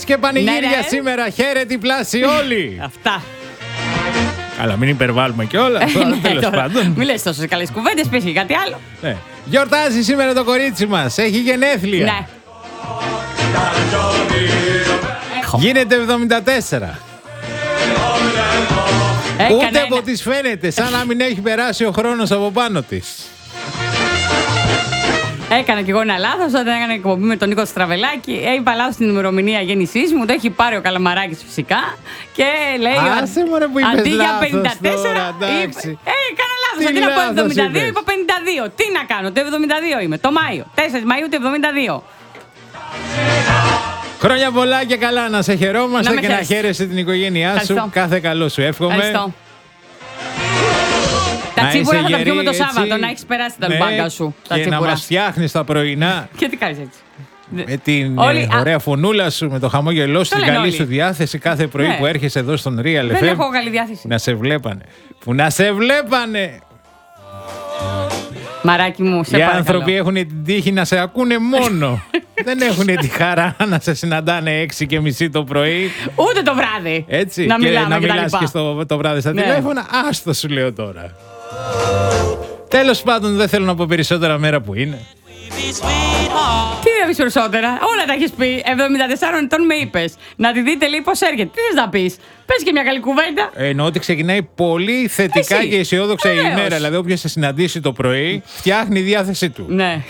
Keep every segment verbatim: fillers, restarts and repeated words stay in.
και πανηγύρια, ναι, ναι. Σήμερα. Χαίρετοι πλάσι όλοι. Αυτά. Αλλά μην υπερβάλλουμε κιόλα. Τέλος πάντων. Μην λες τόσο καλές κουβέντες, πες και κάτι άλλο. Ναι. Γιορτάζει σήμερα το κορίτσι μας. Έχει γενέθλια. Ναι. Γίνεται εβδομήντα τέσσερα. Έκανε Ούτε ένα... από τις φαίνεται, σαν να μην έχει περάσει ο χρόνος από πάνω της. Έκανα κι εγώ ένα λάθος όταν έκανα εκπομπή με τον Νίκο Στραβελάκη. Είπα λάθος την ημερομηνία γέννησής μου. Το έχει πάρει ο Καλαμαράκης φυσικά. Και λέει. Άσε μωρέ που είπες αντί για λάθος πενήντα τέσσερα. Τώρα, είπε, ε, έκανα λάθος. Αντί να πω εβδομήντα δύο, είπα πενήντα δύο. Τι να κάνω, το εβδομήντα δύο είμαι. Το Μάιο. τέσσερις Μαΐου το εβδομήντα δύο. Χρόνια πολλά και καλά, να σε χαιρόμαστε να και χαίρεσαι. Να χαίρεσαι την οικογένειά Ευχαριστώ. Σου. Κάθε καλό σου εύχομαι. Ευχαριστώ. Τα τσίπουρα θα τα πιούμε το Σάββατο, να έχεις περάσει τα λουμπάγκα ναι, σου. Τα και τσίπουρα. Να μας φτιάχνεις τα πρωινά. Και τι κάνεις έτσι. Με την όλοι, ε, ωραία α... φωνούλα σου, με το χαμόγελό σου, την καλή όλοι. Σου διάθεση κάθε πρωί ναι. Που έρχεσαι εδώ στον Real εφ εμ. Δεν έχω καλή διάθεση. Να σε βλέπανε. Που να σε βλέπανε. Μαράκι μου, σε Οι παρακαλώ. άνθρωποι έχουν την τύχη να σε ακούνε μόνο. Δεν έχουν τη χαρά να σε συναντάνε έξι και μισή το πρωί. Ούτε το βράδυ. Έτσι. Να και μιλάμε να και μιλάς και στο, το βράδυ στα ναι. Τηλέφωνα. Άστο σου λέω τώρα. Τέλος πάντων, δεν θέλω να πω περισσότερα μέρα που είναι. Τι να πεις περισσότερα, όλα τα έχεις πει. εβδομήντα τεσσάρων ετών με είπες. Να τη δείτε λέει πώς έρχεται. Τι θες να πεις, πες και μια καλή κουβέντα. Εννοώ ότι ξεκινάει πολύ θετικά Εσύ. Και αισιόδοξα η ημέρα. Δηλαδή, όποιος σε συναντήσει το πρωί, φτιάχνει η διάθεσή του. Ναι.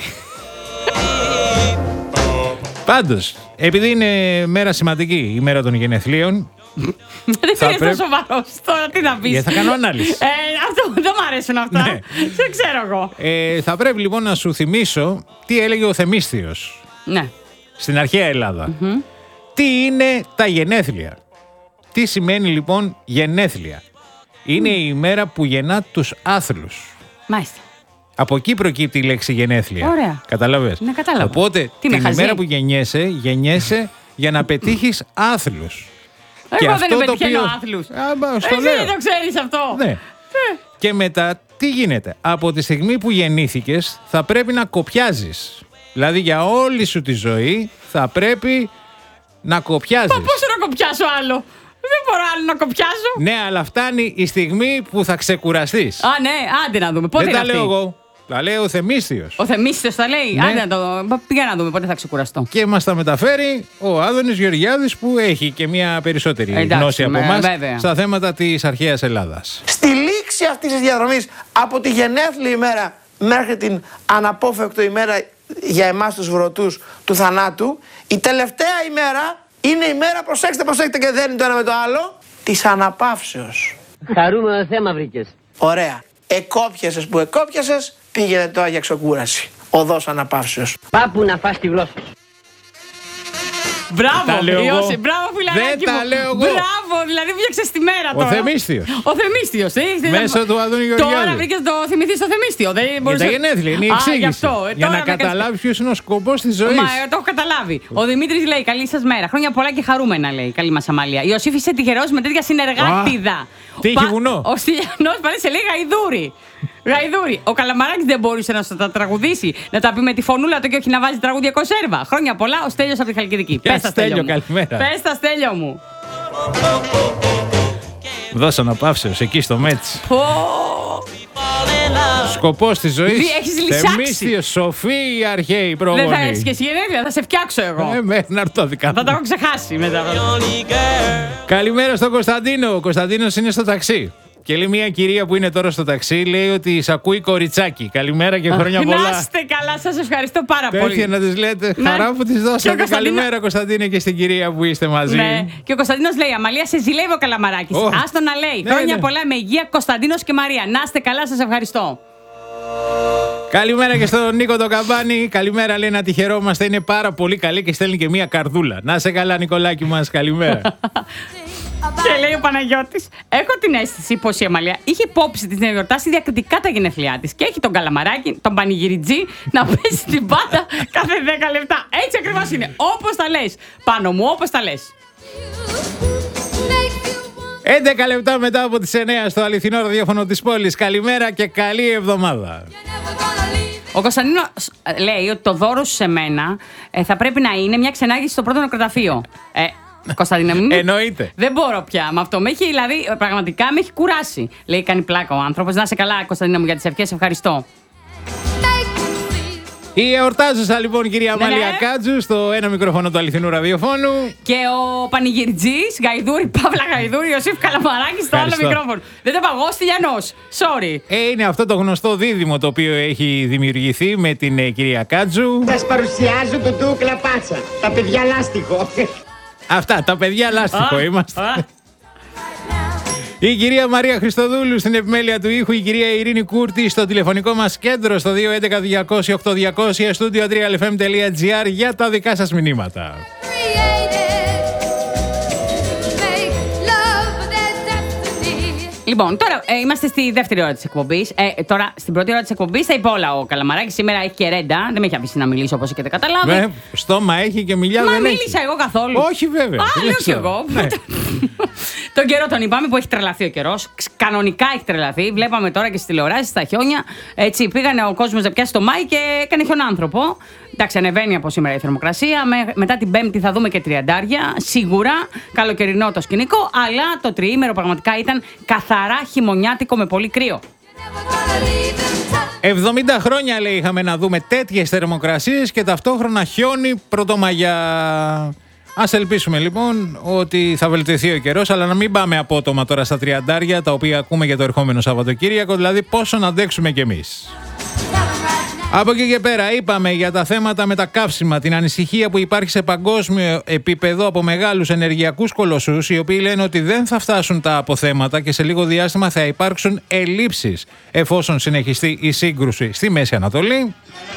Πάντως, επειδή είναι μέρα σημαντική, η μέρα των γενεθλίων. Δεν θα πρέπει... τόσο σοβαρός τώρα, τι να πεις. Γιατί θα κάνω ανάλυση. Ε, αυτό δεν μ' αρέσουν αυτά. Ναι. Δεν ξέρω εγώ. Ε, θα πρέπει λοιπόν να σου θυμίσω τι έλεγε ο Θεμίσθιος. Ναι. Στην αρχαία Ελλάδα. Mm-hmm. Τι είναι τα γενέθλια. Τι σημαίνει λοιπόν γενέθλια. Είναι mm. η ημέρα που γεννά τους άθλους. Μάλιστα. Από εκεί προκύπτει η λέξη γενέθλια. Ωραία. Καταλαβες. Ναι, κατάλαβα. Οπότε τι την ημέρα που γεννιέσαι, γεννιέσαι για να πετύχεις άθλους. Εγώ δεν πετυχαίνω άθλους. Εσύ δεν το ξέρεις αυτό. Ναι. Και μετά τι γίνεται. Από τη στιγμή που γεννήθηκες θα πρέπει να κοπιάζεις. Δηλαδή για όλη σου τη ζωή θα πρέπει να κοπιάζεις. Μα πόσο να κοπιάσω άλλο. Δεν μπορώ άλλο να κοπιάζω. Ναι, αλλά φτάνει η στιγμή που θα ξεκουραστείς. Α, ναι, άντε να δούμε. Πότε δεν είναι τα λέω αυτή? εγώ. Τα λέει ο Θεμίσθιος. Ο Θεμίσθιος τα λέει. Ναι. Άντε να το. Πήγα να δούμε πότε θα ξεκουραστώ. Και μας τα μεταφέρει ο Άδωνης Γεωργιάδης που έχει και μια περισσότερη Εντάξει, γνώση από με, εμάς βέβαια. στα θέματα της αρχαίας Ελλάδας. Στη λήξη αυτής της διαδρομής από τη γενέθλια ημέρα μέχρι την αναπόφευκτο ημέρα για εμάς τους βρωτούς του θανάτου, η τελευταία ημέρα είναι η μέρα, προσέξτε, προσέξτε και δεν είναι το ένα με το άλλο, της αναπαύσεως. Χαρούμενο θέμα βρήκες. Ωραία. Εκόπιασες που εκόπιασες, πήγαινε τώρα για ξεκούραση. Οδός αναπαύσεως. Πάπου να φας τη γλώσσα σου. Μπράβο, Ιώση, μπράβο φιλαράκι μου. Δεν τα λέω εγώ. Μπράβο, δηλαδή βγήκες τη μέρα τώρα. Ο Θεμίσθιος. Ο Θεμίσθιος. Μέσω του Αδόνη Γεωργιάδη. Τώρα βρήκες το θυμηθείς στο Θεμίσθιο. Δεν για μπορείς... τα γενέθλια, είναι η εξήγηση. Α, για να καταλάβεις ποιος είναι ο σκοπός της ζωής. Μα το έχω καταλάβει. Ο Δημήτρης λέει καλή σας μέρα. Χρόνια πολλά και χαρούμενα λέει. Καλή μας Αμάλια. Η Ιωσήφ είσαι τυχερός με τέτοια συνεργάτιδα. Τι έχει βουνό. Ο Στυλιανός πάλι σε λέει γαϊδούρι. Γαϊδούρι. Ο Καλαμαράκης δεν μπορούσε να σου τα τραγουδήσει, να τα πει με τη φωνούλα του και όχι να βάζει τραγούδια κονσέρβα. Χρόνια πολλά, ο Στέλιος από τη Χαλκιδική. Πες τα Στέλιο, καλημέρα. Πες τα Στέλιο μου. Δώσα να πάυσεως εκεί στο Μέτς. Oh. Σκοπός της ζωής. Έχεις λυσάξει. Θεμίσθιος, σοφοί οι αρχαίοι πρόγονοι. Δεν θα έχεις και εσύ γενέθλια, θα σε φτιάξω εγώ. Ε, μέχρι να έρθω δικά μου. Θα τα έχω ξεχάσει μετά. Καλημέρα στον Κωνσταντίνο. Ο Κωνσταντίνος είναι στο ταξί. Και λέει μια κυρία που είναι τώρα στο ταξί, λέει ότι σ' ακούει κοριτσάκι. Καλημέρα και χρόνια πολλά. Να είστε καλά, σας ευχαριστώ πάρα πολύ. Τέτοια να της λέτε, ναι. Χαρά που της δώσατε. Κωνσταντίνο... Καλημέρα Κωνσταντίνε και στην κυρία που είστε μαζί. Ναι. Και ο Κωνσταντίνος λέει, Αμαλία σε ζηλεύει ο Καλαμαράκης. Oh. Άστο να λέει, ναι, χρόνια ναι. πολλά με υγεία Κωνσταντίνος και Μαρία. Να είστε καλά, σας ευχαριστώ. Καλημέρα και στον Νίκο το Καμπάνι. Καλημέρα, λέει να τη χαιρόμαστε. Είναι πάρα πολύ καλή και στέλνει και μία καρδούλα. Να είσαι καλά, Νικολάκη μας. Καλημέρα. Και λέει ο Παναγιώτης, έχω την αίσθηση πως η Αμαλία είχε υπόψη της να γιορτάσει διακριτικά τα γενέθλιά της και έχει τον Καλαμαράκη, τον πανηγυριτζή, να πέσει την μπάτα κάθε δέκα λεπτά. Έτσι ακριβώς είναι. Όπως τα λες. Πάνω μου, όπως τα λες. έντεκα λεπτά μετά από τις εννιά στο αληθινό ραδιόφωνο της πόλης. Καλημέρα και καλή εβδομάδα. Ο Κωνσταντίνος λέει ότι το δώρο σου σε μένα ε, θα πρέπει να είναι μια ξενάγηση στο πρώτο νεκροταφείο. Ε, Κωνσταντίνα μου. Εννοείται. Δεν μπορώ πια. Με αυτό με έχει, δηλαδή, πραγματικά με έχει κουράσει. Λέει, κάνει πλάκα ο άνθρωπος. Να είσαι καλά, Κωνσταντίνα μου, για τις ευχές. Ευχαριστώ. Η εορτάζουσα λοιπόν κυρία Ναι, Αμάλια ναι. Κάτζου στο ένα μικρόφωνο του αληθινού ραδιοφώνου. Και ο πανηγυριτζής, Γαϊδούρη, Παύλα Γαϊδούρη, Ιωσήφ Καλαμαράκης στο άλλο Ευχαριστώ. μικρόφωνο. Δεν το παγώ, Στυλιανός. Sorry. Ε, είναι αυτό το γνωστό δίδυμο το οποίο έχει δημιουργηθεί με την ε, κυρία Κάτζου. Σας παρουσιάζω τον Τούκλα Πάτσα, τα παιδιά λάστιχο. Αυτά, τα παιδιά λάστιχο Α, είμαστε. α. Η κυρία Μαρία Χριστοδούλου στην επιμέλεια του ήχου, η κυρία Ειρήνη Κούρτη στο τηλεφωνικό μας κέντρο στο δύο έντεκα διακόσια οκτώ διακόσια, στούντιο τρία ελ εφ εμ τελεία τζι άρ για τα δικά σας μηνύματα. Λοιπόν, τώρα ε, είμαστε στη δεύτερη ώρα της εκπομπής. Ε, τώρα, στην πρώτη ώρα της εκπομπής θα είπε όλα ο Καλαμαράκης. Σήμερα έχει και ρέντα. Δεν με έχει αφήσει να μιλήσω, όπως έχετε καταλάβει. Ναι, στόμα έχει και μιλιά Μα δεν μίλησα έχει. εγώ καθόλου. Όχι βέβαια. Α, Τι λέω λες κι τώρα. εγώ. Ναι. Τον καιρό τον είπαμε που έχει τρελαθεί ο καιρός. Κανονικά έχει τρελαθεί. Βλέπαμε τώρα και στις τηλεοράσεις, στα χιόνια. Έτσι, πήγανε ο κόσμος να πιάσει το Μάη και έκανε χιονάνθρωπο. Εντάξει, ανεβαίνει από σήμερα η θερμοκρασία. Με, μετά την Πέμπτη θα δούμε και τριαντάρια. Σίγουρα καλοκαιρινό το σκηνικό. Αλλά το τριήμερο πραγματικά ήταν καθαρά χειμωνιάτικο με πολύ κρύο. εβδομήντα χρόνια λέει είχαμε να δούμε τέτοιες θερμοκρασίες και ταυτόχρονα χιόνι πρωτομαγιά. Ας ελπίσουμε λοιπόν ότι θα βελτιωθεί ο καιρός, αλλά να μην πάμε απότομα τώρα στα τριαντάρια τα οποία ακούμε για το ερχόμενο Σαββατοκύριακο, δηλαδή πόσο να αντέξουμε κι εμείς. Από εκεί και πέρα είπαμε για τα θέματα με τα καύσιμα, την ανησυχία που υπάρχει σε παγκόσμιο επίπεδο από μεγάλους ενεργειακούς κολοσσούς, οι οποίοι λένε ότι δεν θα φτάσουν τα αποθέματα και σε λίγο διάστημα θα υπάρξουν ελλείψεις εφόσον συνεχιστεί η σύγκρουση στη Μέση Ανατολή.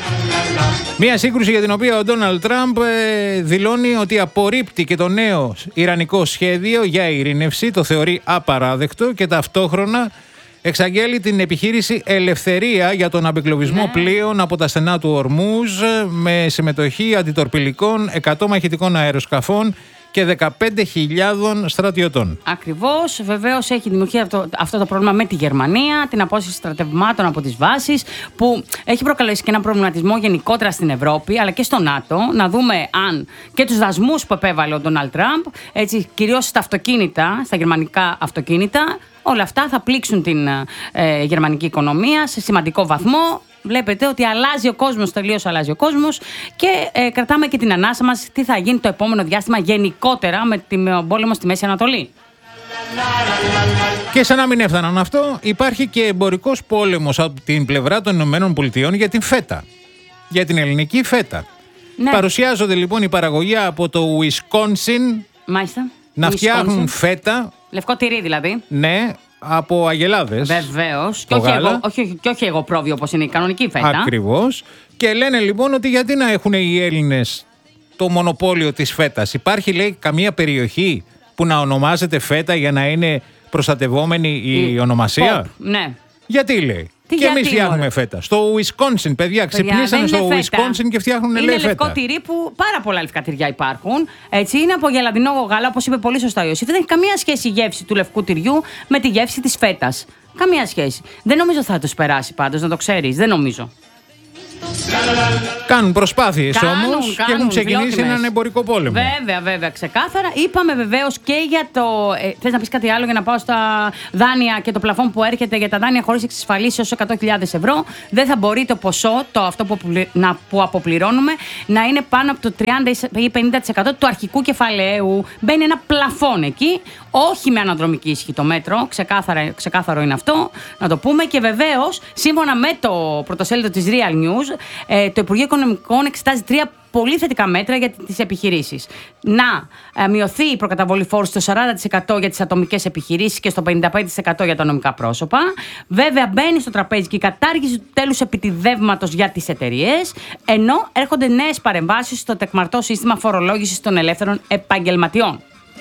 Μία σύγκρουση για την οποία ο Ντόναλντ Τραμπ ε, δηλώνει ότι απορρίπτει και το νέο ιρανικό σχέδιο για ειρήνευση, το θεωρεί απαράδεκτο και ταυτόχρονα εξαγγέλει την επιχείρηση Ελευθερία για τον απεκλωβισμό πλοίων από τα στενά του Ορμούζ με συμμετοχή αντιτορπιλικών, εκατό μαχητικών αεροσκαφών και δεκαπέντε χιλιάδων στρατιωτών. Ακριβώς. Βεβαίως έχει δημιουργηθεί αυτό, αυτό το πρόβλημα με τη Γερμανία, την απόσυρση στρατευμάτων από τις βάσεις, που έχει προκαλέσει και ένα προβληματισμό γενικότερα στην Ευρώπη αλλά και στο ΝΑΤΟ. Να δούμε αν και τους δασμούς που επέβαλε ο Ντόναλντ Τραμπ, έτσι, κυρίως στα αυτοκίνητα, στα γερμανικά αυτοκίνητα, όλα αυτά θα πλήξουν την ε, γερμανική οικονομία σε σημαντικό βαθμό. Βλέπετε ότι αλλάζει ο κόσμος, τελείως αλλάζει ο κόσμος και ε, κρατάμε και την ανάσα μας τι θα γίνει το επόμενο διάστημα γενικότερα με τον πόλεμο στη Μέση Ανατολή. Και σαν να μην έφταναν αυτό, υπάρχει και εμπορικός πόλεμος από την πλευρά των Ηνωμένων Πολιτειών για την φέτα. Για την ελληνική φέτα. Ναι. Παρουσιάζονται λοιπόν οι παραγωγοί από το Wisconsin Μάλιστα. να Wisconsin. φτιάχνουν φέτα. Λευκό τυρί δηλαδή. Ναι, από αγελάδες. Βεβαίως. Και, Το όχι γάλα. εγώ- όχι, και όχι εγώ πρόβιο όπως είναι η κανονική φέτα. Ακριβώς. Και λένε λοιπόν ότι γιατί να έχουν οι Έλληνες το μονοπόλιο της φέτας. Υπάρχει λέει καμία περιοχή που να ονομάζεται φέτα για να είναι προστατευόμενη η, ονομασία. Pop, ναι. Γιατί λέει. Τι και εμείς γιατί, φτιάχνουμε μωρέ? φέτα. Στο Wisconsin, παιδιά, ξυπνήσανε δεν στο είναι φέτα. Wisconsin και φτιάχνουν Είναι λέει λευκό φέτα. τυρί που πάρα πολλά λευκά τυριά υπάρχουν. Έτσι, είναι από γελαδινό γάλα, όπως είπε πολύ σωστά ο Ιωσήφ. Δεν έχει καμία σχέση η γεύση του λευκού τυριού με τη γεύση της φέτας. Καμία σχέση. Δεν νομίζω θα τους περάσει πάντως, να το ξέρεις. Δεν νομίζω. Κάνουν προσπάθειες Κάνουν, όμως και κάνουν, έχουν ξεκινήσει φιλότιμες. έναν εμπορικό πόλεμο. Βέβαια, βέβαια, ξεκάθαρα. Είπαμε βεβαίως και για το. Ε, θες να πεις κάτι άλλο για να πάω στα δάνεια και το πλαφόν που έρχεται για τα δάνεια χωρίς εξασφαλίσεις ως εκατό χιλιάδες ευρώ. Δεν θα μπορεί το ποσό, το αυτό που, αποπλη- να, που αποπληρώνουμε, να είναι πάνω από το τριάντα ή πενήντα τοις εκατό του αρχικού κεφαλαίου. Μπαίνει ένα πλαφόν εκεί, όχι με αναδρομική ισχύ το μέτρο. Ξεκάθαρα, ξεκάθαρο είναι αυτό, να το πούμε. Και βεβαίως, σύμφωνα με το πρωτοσέλιδο της Real News, ε, το Υπουργείο Οικονομικών εξετάζει τρία πολύ θετικά μέτρα για τις επιχειρήσεις. Να ε, μειωθεί η προκαταβολή φόρου στο σαράντα τοις εκατό για τις ατομικές επιχειρήσεις και στο πενήντα πέντε τοις εκατό για τα νομικά πρόσωπα. Βέβαια, μπαίνει στο τραπέζι και η κατάργηση του τέλους επιτιδεύματος για τις εταιρείες, ενώ έρχονται νέες παρεμβάσεις στο τεκμαρτό σύστημα φορολόγησης των ελεύθερων επαγγελματιών.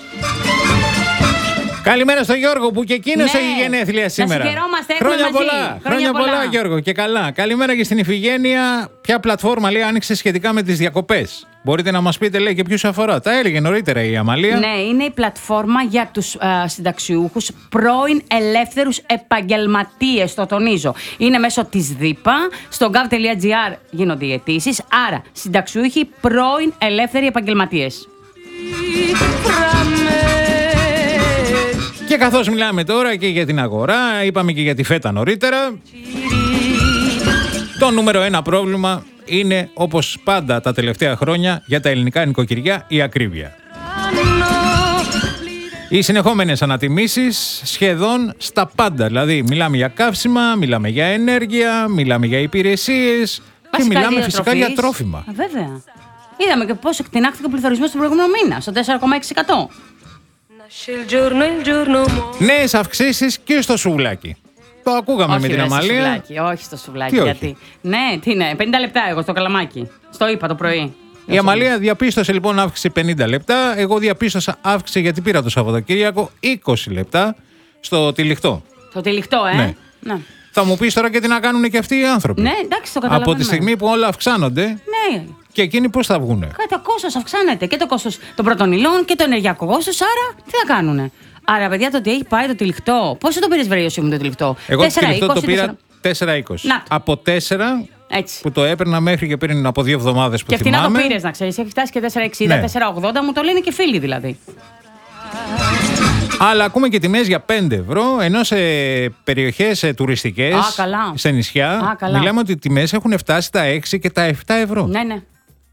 Καλημέρα στον Γιώργο που και εκείνο Ναι. έχει γενέθλια σήμερα. Να συγχαιρόμαστε, έχουμε Χρόνια μαζί. πολλά. Χρόνια πολλά, πολλά. Γιώργο, και καλά. Καλημέρα και στην Ιφηγένεια. Ποια πλατφόρμα λέει άνοιξε σχετικά με τις διακοπές. Μπορείτε να μας πείτε, λέει, και ποιους αφορά. Τα έλεγε νωρίτερα η Αμαλία. Ναι, είναι η πλατφόρμα για τους α, συνταξιούχους πρώην ελεύθερους επαγγελματίες, το τονίζω. Είναι μέσω της ΔΥΠΑ, στο gov.gr γίνονται οι αιτήσεις, άρα συνταξιούχοι πρώην ελεύθεροι επαγγελματίες. Και καθώς μιλάμε τώρα και για την αγορά, είπαμε και για τη φέτα νωρίτερα, το νούμερο ένα πρόβλημα είναι, όπως πάντα τα τελευταία χρόνια, για τα ελληνικά νοικοκυριά, η ακρίβεια. Οι συνεχόμενες ανατιμήσεις σχεδόν στα πάντα. Δηλαδή, μιλάμε για καύσιμα, μιλάμε για ενέργεια, μιλάμε για υπηρεσίες και μιλάμε φυσικά για τρόφιμα. Α, βέβαια. Είδαμε και πόσο εκτινάχθηκε ο πληθωρισμός τον προηγούμενο μήνα, στο τέσσερα κόμμα έξι τοις εκατό. Νέες αυξήσεις και στο σουβλάκι. Το ακούγαμε όχι, με την ρε, Αμαλία. Στο σουβλάκι, όχι στο σουβλάκι. Τι γιατί. Όχι? Ναι, τι είναι, πενήντα λεπτά εγώ στο καλαμάκι. Στο είπα το πρωί. Η Αμαλία διαπίστωσε λοιπόν αύξηση πενήντα λεπτά. Εγώ διαπίστωσα αύξηση, γιατί πήρα το Σαββατοκύριακο, είκοσι λεπτά στο τυλιχτό. Το τυλιχτό, ε. Ναι. Ναι. Θα μου πεις τώρα και τι να κάνουν και αυτοί οι άνθρωποι. Ναι, εντάξει, το καταλαβαίνω. Από τη στιγμή που όλα αυξάνονται, Ναι. και εκείνοι πώς θα βγούνε. Το κόστος αυξάνεται. Και το κόστος των πρώτων υλών και το ενεργειακό κόστος. Άρα τι θα κάνουνε. Άρα, παιδιά, το ότι έχει πάει το τυλιχτό. Πόσο το πήρες, βρε Ιωσή μου, το τυλιχτό? Εγώ το τυλιχτό το πήρα τέσσερα είκοσι. Από τέσσερα έτσι. Που το έπαιρνα μέχρι και πριν από δύο εβδομάδες που και θυμάμαι. Και φτηνά το πήρες, να ξέρεις. Έχει φτάσει και τέσσερα εξήντα, ναι. τέσσερα ογδόντα, μου το λένε και φίλοι δηλαδή. Αλλά ακούμε και τιμές για πέντε ευρώ, ενώ σε περιοχές τουριστικές, Α, καλά. σε νησιά, Α, καλά. μιλάμε ότι οι τιμές έχουν φτάσει τα έξι και τα επτά ευρώ. Ναι, ναι.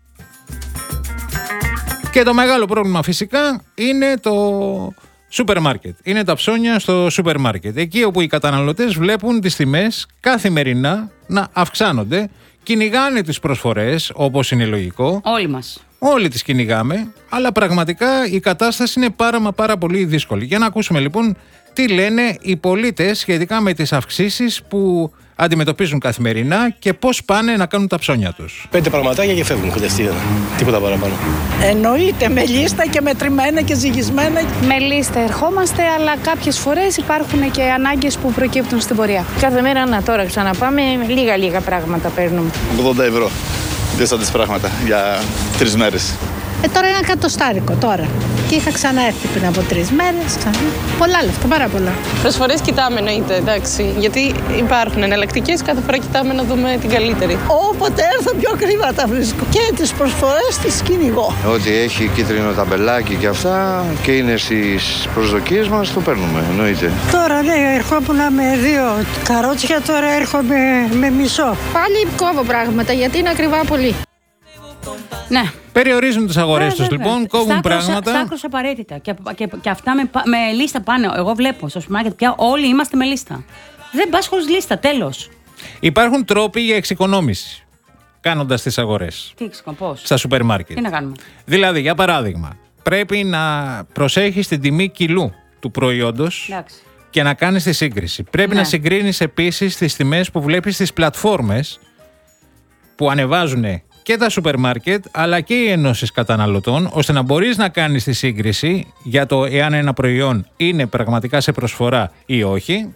Και το μεγάλο πρόβλημα φυσικά είναι το σούπερ μάρκετ. Είναι τα ψώνια στο σούπερ μάρκετ. Εκεί όπου οι καταναλωτές βλέπουν τις τιμές καθημερινά να αυξάνονται, κυνηγάνε τις προσφορές, όπως είναι λογικό. Όλοι μας. Όλοι τις κυνηγάμε, αλλά πραγματικά η κατάσταση είναι πάρα μα πάρα πολύ δύσκολη. Για να ακούσουμε λοιπόν τι λένε οι πολίτες σχετικά με τις αυξήσεις που αντιμετωπίζουν καθημερινά και πώς πάνε να κάνουν τα ψώνια τους. Πέντε πραγματάκια και φεύγουν κατευθείαν. Τίποτα παραπάνω. Εννοείται, με λίστα και μετρημένα και ζυγισμένα. Με λίστα ερχόμαστε, αλλά κάποιες φορές υπάρχουν και ανάγκες που προκύπτουν στην πορεία. Κάθε μέρα, να τώρα ξαναπάμε, λίγα-λίγα πράγματα παίρνουμε. ογδόντα ευρώ. Δέσα τις πράγματα για τρεις μέρες. Ε, τώρα είναι ένα κατοστάρικο τώρα. Και είχα ξαναέρθει πριν από τρεις μέρες. Ξανά. Πολλά λεφτά, πάρα πολλά. Προσφορές κοιτάμε, εννοείται, εντάξει. Γιατί υπάρχουν εναλλακτικές, κάθε φορά κοιτάμε να δούμε την καλύτερη. Όποτε έρθω πιο ακριβά τα βρίσκω. Και τις προσφορές τις κυνηγώ. Ό,τι έχει κίτρινο ταμπελάκι και αυτά και είναι στις προσδοκίες μας, το παίρνουμε, εννοείται. Τώρα ναι, ερχόμουν με δύο καρότσια, τώρα έρχομαι με μισό. Πάλι κόβω πράγματα γιατί είναι ακριβά πολύ. Ναι. Περιορίζουν τις αγορές τους λοιπόν, κόβουν στα πράγματα. Στα άκρως απαραίτητα. Και, και, και αυτά με, με λίστα πάνε. Εγώ βλέπω στο σούπερ μάρκετ πια όλοι είμαστε με λίστα. Δεν πας χωρίς λίστα, τέλος. Υπάρχουν τρόποι για εξοικονόμηση κάνοντας τις αγορές. Τι εξοικονόμηση? Στα σούπερ μάρκετ. Τι να κάνουμε? Δηλαδή, για παράδειγμα, πρέπει να προσέχεις την τιμή κιλού του προϊόντος. Εντάξει. Και να κάνεις τη σύγκριση. Πρέπει ναι. να συγκρίνεις επίσης τις τιμές που βλέπεις στις πλατφόρμες που ανεβάζουν και τα σούπερ μάρκετ αλλά και οι ενώσεις καταναλωτών, ώστε να μπορείς να κάνεις τη σύγκριση για το εάν ένα προϊόν είναι πραγματικά σε προσφορά ή όχι.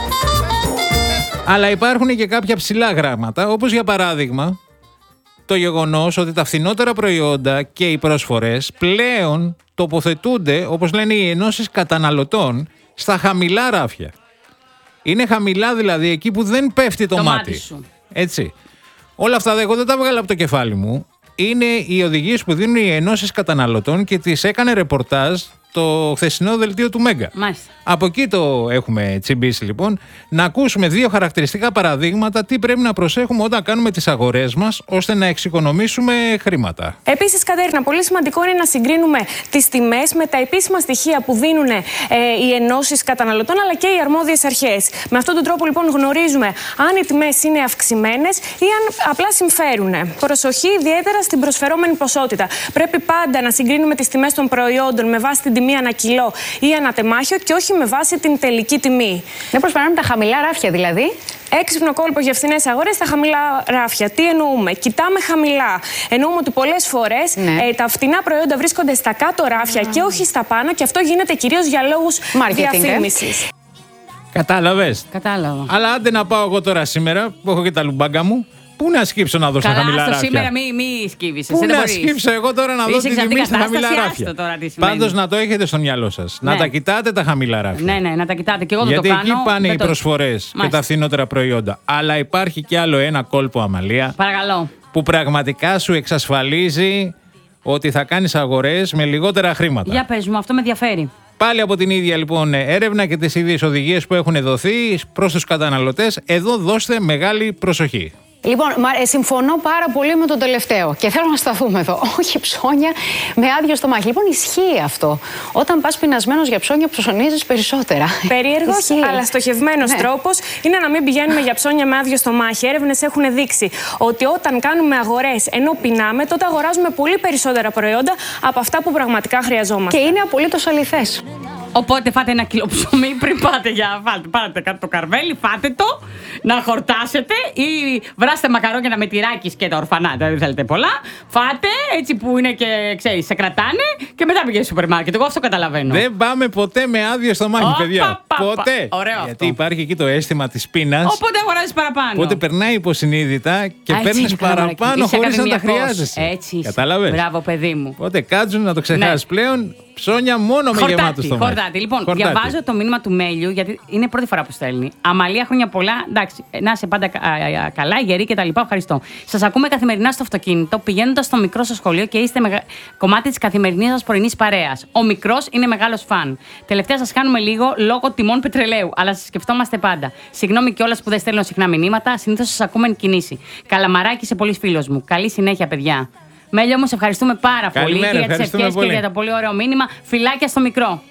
Αλλά υπάρχουν και κάποια ψηλά γράμματα, όπως για παράδειγμα το γεγονός ότι τα φθηνότερα προϊόντα και οι προσφορές πλέον τοποθετούνται, όπως λένε οι ενώσεις καταναλωτών, στα χαμηλά ράφια. Είναι χαμηλά δηλαδή εκεί που δεν πέφτει το, το μάτι. μάτι σου. Έτσι. Όλα αυτά εγώ δεν τα βγάλα από το κεφάλι μου. Είναι οι οδηγίες που δίνουν οι ενώσεις καταναλωτών και τις έκανε ρεπορτάζ το χθεσινό δελτίο του Μέγκα. Μάλιστα. Από εκεί το έχουμε τσιμπήσει λοιπόν. Να ακούσουμε δύο χαρακτηριστικά παραδείγματα τι πρέπει να προσέχουμε όταν κάνουμε τις αγορές μας ώστε να εξοικονομήσουμε χρήματα. Επίσης, Κατέρινα, πολύ σημαντικό είναι να συγκρίνουμε τις τιμές με τα επίσημα στοιχεία που δίνουν ε, οι ενώσεις καταναλωτών αλλά και οι αρμόδιες αρχές. Με αυτόν τον τρόπο λοιπόν γνωρίζουμε αν οι τιμές είναι αυξημένες ή αν απλά συμφέρουν. Προσοχή ιδιαίτερα στην προσφερόμενη ποσότητα. Πρέπει πάντα να συγκρίνουμε τις τιμές των προϊόντων με βάση την τιμή ανά κιλό ή ανά τεμάχιο και όχι με βάση την τελική τιμή. Δεν προσπερνάμε τα χαμηλά ράφια δηλαδή. Έξυπνο κόλπο για φθηνές αγορές στα χαμηλά ράφια. Τι εννοούμε? Κοιτάμε χαμηλά. Εννοούμε ότι πολλές φορές ναι. ε, τα φτηνά προϊόντα βρίσκονται στα κάτω ράφια mm. και όχι στα πάνω και αυτό γίνεται κυρίως για λόγους διαφήμισης. Κατάλαβες? Κατάλαβα. Αλλά άντε να πάω εγώ τώρα σήμερα που έχω και τα λουμπάγκα μου. Πού να σκύψω να δω στα χαμηλά ράφια? Σήμερα μη, μη σκύβεις. Πού να σκύψω εγώ τώρα να δω την τιμή στα χαμηλά ράφια? Πάντως να το έχετε στο μυαλό σας. Ναι. Να τα κοιτάτε τα χαμηλά ράφια. Ναι, ναι, να τα κοιτάτε. Και εγώ δεν γιατί το κάνω. εκεί πάνε οι το... προσφορές και τα φθηνότερα προϊόντα. Αλλά υπάρχει κι άλλο ένα κόλπο, Αμαλία. Παρακαλώ. Που πραγματικά σου εξασφαλίζει ότι θα κάνεις αγορές με λιγότερα χρήματα. Για πες μου, αυτό με ενδιαφέρει. Πάλι από την ίδια λοιπόν έρευνα και τις ίδιες οδηγίες που έχουν δοθεί προς τους καταναλωτές, εδώ δώστε μεγάλη προσοχή. Λοιπόν, συμφωνώ πάρα πολύ με το τελευταίο και θέλω να σταθούμε εδώ. Όχι ψώνια με άδειο στομάχι. Λοιπόν, ισχύει αυτό. Όταν πας πεινασμένος για ψώνια, ψωνίζεις περισσότερα. Περίεργος, αλλά στοχευμένος ναι. τρόπος είναι να μην πηγαίνουμε για ψώνια με άδειο στομάχι. Έρευνες έχουν δείξει ότι όταν κάνουμε αγορές ενώ πεινάμε, τότε αγοράζουμε πολύ περισσότερα προϊόντα από αυτά που πραγματικά χρειαζόμαστε. Και είναι απολύτως αληθές. Οπότε φάτε ένα κιλό ψωμί πριν πάτε για φάτε, πάτε κάτω το καρβέλι, φάτε το, να χορτάσετε ή βράστε μακαρόνια με τυράκι και τα ορφανά, δεν θέλετε πολλά. Φάτε έτσι που είναι και ξέρεις, σε κρατάνε και μετά πηγαίνει στο σούπερ μάρκετ. Εγώ αυτό καταλαβαίνω. Δεν πάμε ποτέ με άδειο στομάχι, oh, παιδιά. Πα, πα, ποτέ. Ωραίο γιατί αυτό. Υπάρχει εκεί το αίσθημα της πείνας. Οπότε αγοράζεις παραπάνω. Οπότε περνάει υποσυνείδητα και παίρνεις παραπάνω χωρίς να τα χρειάζεσαι. Έτσι. Κατάλαβες. Μπράβο, παιδί μου. Οπότε κάτσουν να το ξεχάσεις ναι. πλέον. Ψώνια μόνο με γεμάτο στομάχι. Χορτάτη. Λοιπόν, χορτάτη. Διαβάζω το μήνυμα του Μέλιου, γιατί είναι πρώτη φορά που στέλνει. Αμαλία, χρόνια πολλά. Εντάξει, να είσαι πάντα καλά, γερή κτλ. Ευχαριστώ. Σας ακούμε καθημερινά στο αυτοκίνητο, πηγαίνοντας στο μικρό στο σχολείο και είστε μεγα... κομμάτι της καθημερινής σας πρωινής παρέας. Ο μικρός είναι μεγάλος φαν. Τελευταία σας κάνουμε λίγο λόγω τιμών πετρελαίου, αλλά σας σκεφτόμαστε πάντα. Συγγνώμη κιόλας που δεν στέλνω συχνά μηνύματα, συνήθως σας ακούμε εν κινήσει. Καλαμαράκι σε πολλοί φίλος μου. Καλή συνέχεια, παιδιά. Μέλιο, όμως, ευχαριστούμε πάρα Καλημέρα, πολύ και για τις ευχές και για το πολύ ωραίο μήνυμα. Φιλάκια στο μικρό.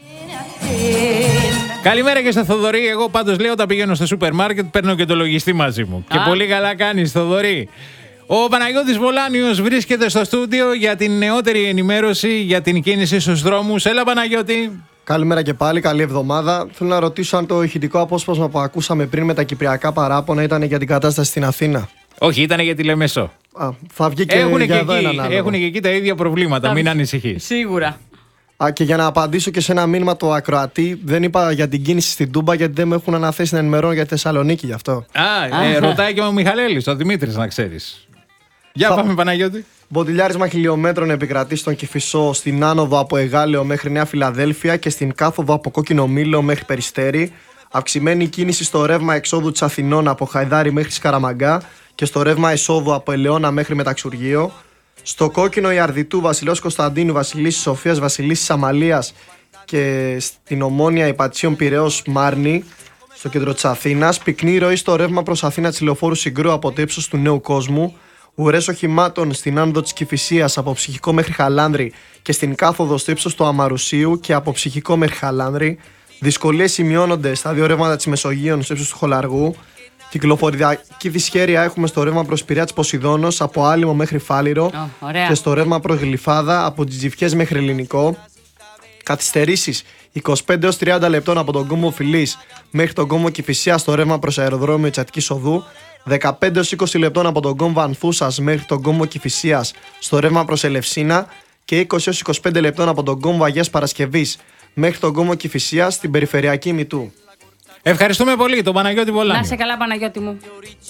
Καλημέρα και στο Θοδωρή. Εγώ πάντως λέω όταν πηγαίνω στο σούπερ μάρκετ παίρνω και το λογιστή μαζί μου. Α. Και πολύ καλά κάνεις, Θοδωρή. Ο Παναγιώτης Βολάνιος βρίσκεται στο στούντιο για την νεότερη ενημέρωση για την κίνηση στους δρόμους. Έλα, Παναγιώτη. Καλημέρα και πάλι, καλή εβδομάδα. Θέλω να ρωτήσω αν το ηχητικό απόσπασμα που ακούσαμε πριν με τα κυπριακά παράπονα ήταν για την κατάσταση στην Αθήνα. Όχι, ήταν για τη Λεμεσό. Α, θα βγει και έχουν για και εδώ εκεί, έναν άλλο. Έχουν και εκεί τα ίδια προβλήματα, θα μην ανησυχείς. Σίγουρα. Α, και για να απαντήσω και σε ένα μήνυμα του ακροατή, δεν είπα για την κίνηση στην Τούμπα γιατί δεν με έχουν αναθέσει να ενημερώνω για τη Θεσσαλονίκη γι' αυτό. Α, ε, ρωτάει και ο Μιχαλέλης, ο Δημήτρης, να ξέρεις. Για θα... πάμε, Παναγιώτη. Μποντιλιάρισμα χιλιόμετρων επικρατεί στον Κηφισό, στην άνοδο από Εγάλεο μέχρι Νέα Φιλαδέλφια και στην κάθοδο από Κόκκινο Μήλο μέχρι Περιστέρι. Αυξημένη κίνηση στο ρεύμα εξόδου της Αθηνών από Χαϊδάρι μέχρι Σκαραμαγκά και στο ρεύμα εισόδου από Ελαιώνα μέχρι Μεταξουργείο. Στο κόκκινο Ιαρδιτού, Βασιλέως Κωνσταντίνου, Βασιλίσσης Σοφίας, Βασιλίσσης Αμαλίας και στην Ομόνια Υπατσίων Πειραιώς Μάρνη, στο κέντρο της Αθήνας. Πυκνή ροή στο ρεύμα προς Αθήνα της Λεωφόρου Συγκρού από το ύψος του Νέου Κόσμου. Ουρές οχημάτων στην άνοδο της Κηφισίας από Ψυχικό μέχρι Χαλάνδρη και στην κάθοδο στο ύψος του Αμαρουσίου και από Ψυχικό μέχρι Χαλάνδρη. Δυσκολίες σημειώνονται στα δύο ρεύματα της Μεσογείων στο ύψος του Χολαργού. Κυκλοφοριακή δυσχέρεια έχουμε στο ρεύμα προς Πειραιά της Ποσειδώνος από Άλυμο μέχρι Φάληρο oh, και στο ρεύμα προς Γλυφάδα από Τζιτζιφιές μέχρι Ελληνικό. Καθυστερήσεις είκοσι πέντε έως τριάντα λεπτών από τον κόμβο Φιλής μέχρι τον κόμβο Κηφισίας στο ρεύμα προς αεροδρόμιο της Αττικής Οδού. δεκαπέντε έως είκοσι λεπτών από τον κόμβο Ανθούσας μέχρι τον κόμβο Κηφισίας στο ρεύμα προς Ελευσίνα και είκοσι έως είκοσι πέντε λεπτών από τον κόμβο Αγίας Παρασκευής μέχρι τον κόμβο Κηφισίας στην περιφερειακή Μητού. Ευχαριστούμε πολύ τον Παναγιώτη Βολάνιο. Να σε καλά, Παναγιώτη μου.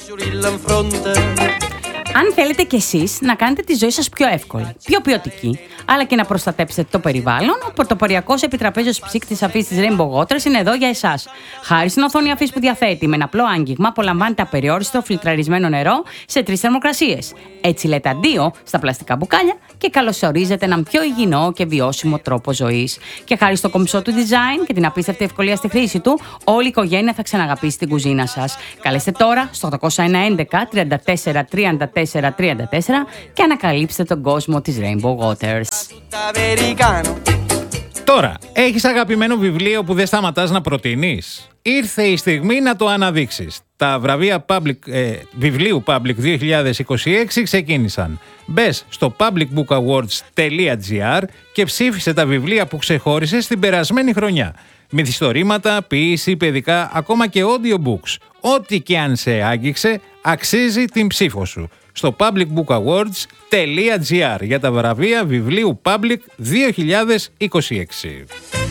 Αν θέλετε κι εσείς να κάνετε τη ζωή σας πιο εύκολη, πιο ποιοτική, αλλά και να προστατέψετε το περιβάλλον, ο πορτοποριακός επιτραπέζιος ψύκτης αφής της Rainbow Waters είναι εδώ για εσάς. Χάρη στην οθόνη αφής που διαθέτει, με ένα απλό άγγιγμα απολαμβάνετε απεριόριστο φιλτραρισμένο νερό σε τρεις θερμοκρασίες. Έτσι λέτε αντίο στα πλαστικά μπουκάλια και καλωσορίζετε έναν πιο υγιεινό και βιώσιμο τρόπο ζωής. Και χάρη στο κομψό του design και την απίστευτη ευκολία στη χρήση του, όλη η οικογένεια θα ξαναγαπήσει την κουζίνα σας. Καλέστε τώρα στο οκτώ ένα ένα τριάντα τέσσερα τριάντα τέσσερα τριάντα τέσσερα και ανακαλύψτε τον κόσμο της Rainbow Waters. Τώρα, έχεις αγαπημένο βιβλίο που δεν σταματάς να προτείνεις? Ήρθε η στιγμή να το αναδείξεις. Τα βραβεία public, ε, βιβλίου Public δύο χιλιάδες είκοσι έξι ξεκίνησαν. Μπες στο public book awards τελεία gr και ψήφισε τα βιβλία που ξεχώρισες την περασμένη χρονιά. Μυθιστορήματα, ποίηση, παιδικά, ακόμα και audiobooks. Ό,τι και αν σε άγγιξε, αξίζει την ψήφο σου. Στο public book awards τελεία gr για τα βραβεία βιβλίου Public δύο χιλιάδες είκοσι έξι.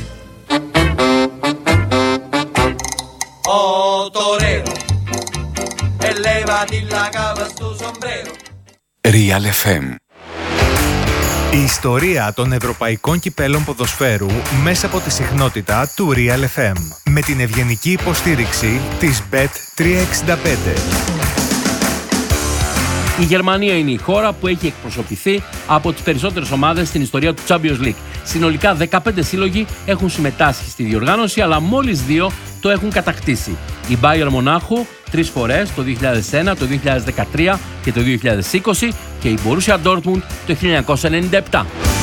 Real εφ εμ. Η ιστορία των ευρωπαϊκών κυπέλων ποδοσφαίρου μέσα από τη συχνότητα του Real εφ εμ. Με την ευγενική υποστήριξη της μπετ τριακόσια εξήντα πέντε. Η Γερμανία είναι η χώρα που έχει εκπροσωπηθεί από τις περισσότερες ομάδες στην ιστορία του Champions League. Συνολικά δεκαπέντε σύλλογοι έχουν συμμετάσχει στη διοργάνωση, αλλά μόλις δύο το έχουν κατακτήσει. Η Bayern Μονάχου τρεις φορές, το δύο χιλιάδες ένα, το δύο χιλιάδες δεκατρία και το δύο χιλιάδες είκοσι, και η Borussia Dortmund το χίλια εννιακόσια ενενήντα επτά.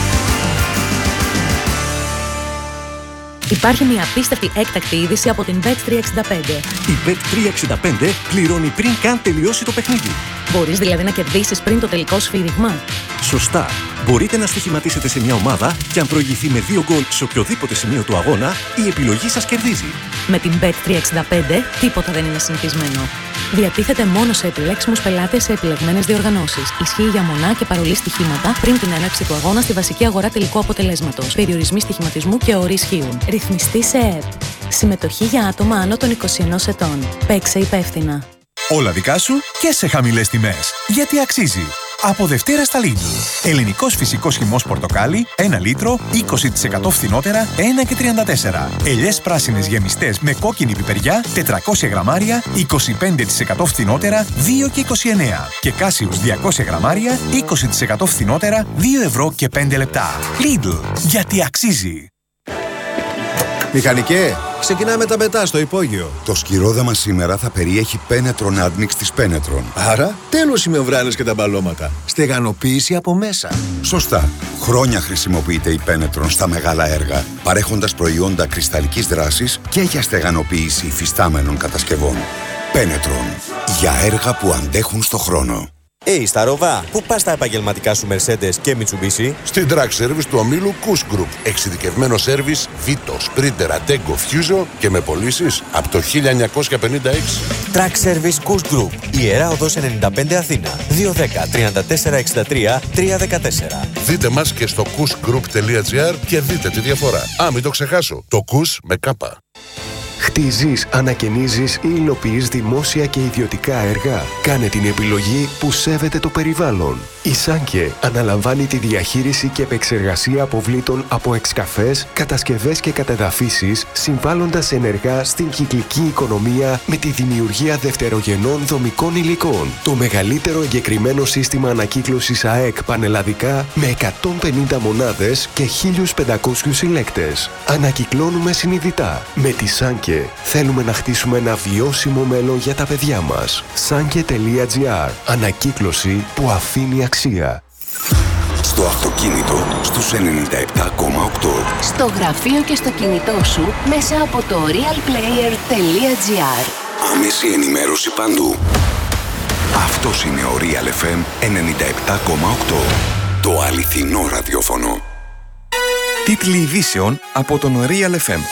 Υπάρχει μια απίστευτη έκτακτη είδηση από την μπετ τριακόσια εξήντα πέντε. Η μπετ τριακόσια εξήντα πέντε πληρώνει πριν καν τελειώσει το παιχνίδι. Μπορείς δηλαδή να κερδίσεις πριν το τελικό σφύριγμα. Σωστά. Μπορείτε να στοιχηματίσετε σε μια ομάδα και αν προηγηθεί με δύο γκολ σε οποιοδήποτε σημείο του αγώνα, η επιλογή σας κερδίζει. Με την μπετ τριακόσια εξήντα πέντε τίποτα δεν είναι συνηθισμένο. Διατίθεται μόνο σε επιλέξιμους πελάτες σε επιλεγμένες διοργανώσεις. Ισχύει για μονά και παρολί στοιχήματα πριν την έναρξη του αγώνα στη βασική αγορά τελικού αποτελέσματος. Περιορισμοί στοιχηματισμού και όροι ισχύουν. Ρυθμιστή σε ΕΕΠ. Συμμετοχή για άτομα άνω των είκοσι ενός ετών. Παίξε υπεύθυνα. Όλα δικά σου και σε χαμηλές τιμές. Γιατί αξίζει. Από Δευτέρα στα Lidl. Ελληνικός φυσικός χυμός πορτοκάλι, ένα λίτρο, είκοσι τοις εκατό φθηνότερα, ένα και τριάντα τέσσερα. Ελιές πράσινες γεμιστές με κόκκινη πιπεριά, τετρακόσια γραμμάρια, είκοσι πέντε τοις εκατό φθηνότερα, δύο και είκοσι εννέα. Και κάσιους διακόσια γραμμάρια, είκοσι τοις εκατό φθηνότερα, δύο ευρώ και πέντε λεπτά. Lidl. Γιατί αξίζει. Μηχανικέ, ξεκινάμε τα μετά στο υπόγειο. Το σκυρόδαμα σήμερα θα περιέχει Penetron Admix της Penetron. Άρα, τέλος οι μεμβράνες και τα μπαλώματα. Στεγανοποίηση από μέσα. Σωστά. Χρόνια χρησιμοποιείται η Penetron στα μεγάλα έργα, παρέχοντας προϊόντα κρυσταλλικής δράσης και για στεγανοποίηση υφιστάμενων κατασκευών. Penetron. Για έργα που αντέχουν στο χρόνο. Hey, στα Ροβά, πού πας τα επαγγελματικά σου Mercedes και Mitsubishi? Στην Track Service του ομίλου Kuss Group. Εξειδικευμένο σέρβις Vito, Sprinter, Ateco, Fuso και με πωλήσεις από το χίλια εννιακόσια πενήντα έξι. Track Service Kuss Group. Ιερά Οδός ενενήντα πέντε Αθήνα. δύο ένα μηδέν, τρία τέσσερα έξι τρία, τρία ένα τέσσερα. Δείτε μας και στο kussgroup τελεία gr και δείτε τη διαφορά. Α, μην το ξεχάσω. Το Kuss με κάπα. Χτίζεις, ανακαινίζεις ή υλοποιείς δημόσια και ιδιωτικά έργα. Κάνε την επιλογή που σέβεται το περιβάλλον. Η Σάνκε αναλαμβάνει τη διαχείριση και επεξεργασία αποβλήτων από εξκαφές, κατασκευές και κατεδαφίσεις, συμβάλλοντας ενεργά στην κυκλική οικονομία με τη δημιουργία δευτερογενών δομικών υλικών. Το μεγαλύτερο εγκεκριμένο σύστημα ανακύκλωσης ΑΕΚ πανελλαδικά με εκατόν πενήντα μονάδες και χίλιους πεντακόσιους συλλέκτες. Ανακυκλώνουμε συνειδητά. Με τη Σάνκε θέλουμε να χτίσουμε ένα βιώσιμο μέλλον για τα παιδιά μας. Σάνκε τελεία gr. Ανακύκλωση που αφήνει αξία. Στο αυτοκίνητο στους ενενήντα επτά κόμμα οκτώ. Στο γραφείο και στο κινητό σου μέσα από το realplayer τελεία gr. Άμεση ενημέρωση παντού. Αυτός είναι ο Real εφ εμ ενενήντα επτά κόμμα οκτώ. Το αληθινό ραδιόφωνο. Τίτλοι ειδήσεων από τον Real εφ εμ.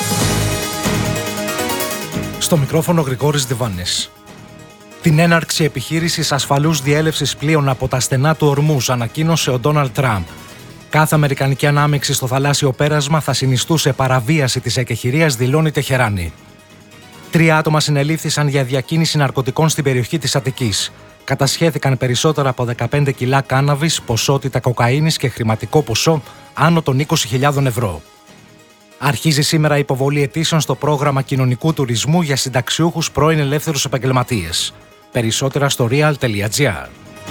Στο μικρόφωνο Γρηγόρης Διβάνης. Την έναρξη επιχείρησης ασφαλούς διέλευσης πλοίων από τα στενά του Ορμούζ ανακοίνωσε ο Ντόναλντ Τραμπ. Κάθε αμερικανική ανάμειξη στο θαλάσσιο πέρασμα θα συνιστούσε παραβίαση της εκεχηρίας, δηλώνει Τεχεράνη. Τρία άτομα συνελήφθησαν για διακίνηση ναρκωτικών στην περιοχή της Αττικής. Κατασχέθηκαν περισσότερα από δεκαπέντε κιλά κάναβης, ποσότητα κοκαίνης και χρηματικό ποσό άνω των είκοσι χιλιάδες ευρώ. Αρχίζει σήμερα η υποβολή αιτήσεων στο πρόγραμμα κοινωνικού τουρισμού για συνταξιούχους πρώην ελεύθερους επαγγελματίες. Περισσότερα στο real τελεία gr.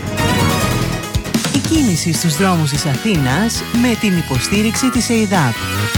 Η κίνηση στους δρόμους της Αθήνας με την υποστήριξη της ΕΙΔΑΠ.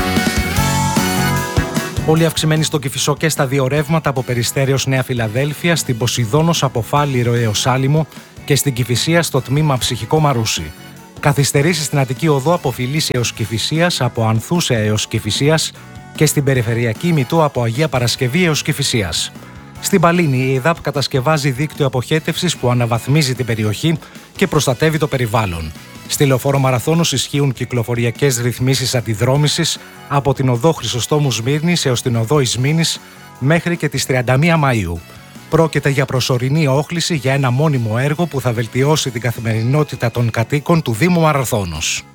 Όλοι αυξημένοι στο Κηφισό και στα δύο ρεύματα από Περιστέριος Νέα Φιλαδέλφια, στην Ποσειδώνος από Φάληρο έως Άλυμο και στην Κηφισία στο τμήμα Ψυχικό Μαρούσι. Καθυστερήσεις στην Αττική Οδό από Φιλής έως Κηφισίας, από Ανθούσα έως Κηφισίας και στην Περιφερειακή Μητού από Αγία Παρασκευή έως Κηφισίας. Στην Παλίνη η ΕΙΔΑΠ κατασκευάζει δίκτυο αποχέτευσης που αναβαθμίζει την περιοχή και προστατεύει το περιβάλλον. Στη Λεωφόρο Μαραθώνους ισχύουν κυκλοφοριακές ρυθμίσεις αντιδρόμησης από την οδό Χρυσοστόμου Σμύρνης έως την οδό Ισμήνης μέχρι και τις τριάντα μία Μαΐου. Πρόκειται για προσωρινή όχληση για ένα μόνιμο έργο που θα βελτιώσει την καθημερινότητα των κατοίκων του Δήμου Μαραθώνους.